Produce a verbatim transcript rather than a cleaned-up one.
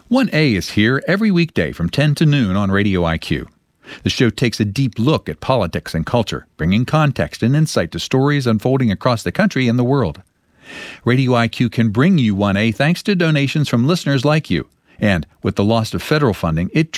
one A is here every weekday from ten to noon on Radio I Q. The show takes a deep look at politics and culture, bringing context and insight to stories unfolding across the country and the world. Radio I Q can bring you one A thanks to donations from listeners like you. And with the loss of federal funding, it